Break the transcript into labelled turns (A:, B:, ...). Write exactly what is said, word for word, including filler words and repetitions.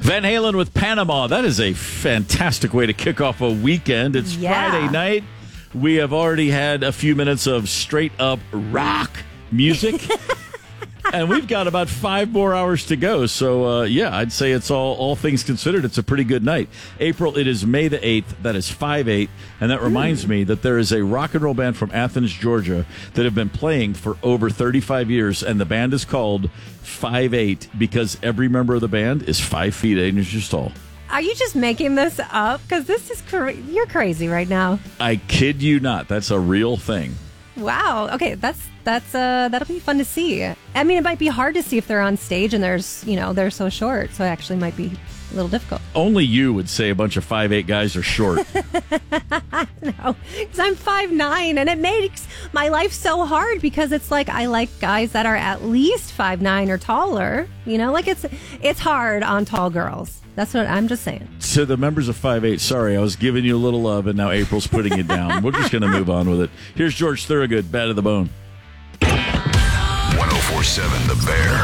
A: Van Halen with Panama. That is a fantastic way to kick off a weekend. It's
B: Yeah.
A: Friday night. We have already had a few minutes of straight up rock music. And we've got about five more hours to go. So, uh, yeah, I'd say it's all all things considered, it's a pretty good night. April, it is May the eighth. That is five eight. And that reminds me that there is a rock and roll band from Athens, Georgia that have been playing for over thirty-five years. And the band is called five eight because every member of the band is five feet eight inches tall.
B: Are you just making this up? Because this is cra- you're crazy right now.
A: I kid you not. That's a real thing.
B: Wow. Okay, that's that's uh that'll be fun to see. I mean, it might be hard to see if they're on stage and there's you know they're so short, so it actually might be a little difficult.
A: Only you would say a bunch of five eight guys are short.
B: No, because I'm five nine, and it makes my life so hard because it's like I like guys that are at least five nine or taller. You know, like it's it's hard on tall girls. That's what I'm just saying.
A: To the members of five eight, sorry, I was giving you a little love, and now April's putting you down. We're just going to move on with it. Here's George Thorogood, Bad to the Bone.
C: one oh four point seven The Bear.